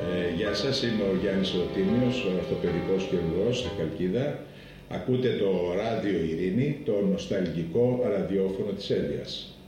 Γεια σας, είμαι ο Γιάννης Ρωτήμιος, ο ορθοπαιδικός χειρουργός στη Χαλκίδα. Ακούτε το Ράδιο Ειρήνη, το νοσταλγικό ραδιόφωνο της Έλειας.